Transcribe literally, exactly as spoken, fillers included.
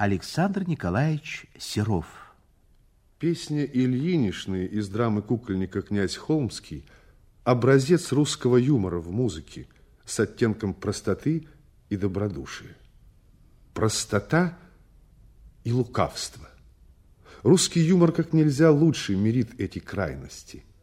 Александр Николаевич Серов. Песня Ильинишны из драмы «Кукольника князь Холмский» – образец русского юмора в музыке с оттенком простоты и добродушия. Простота и лукавство. Русский юмор как нельзя лучше мирит эти крайности.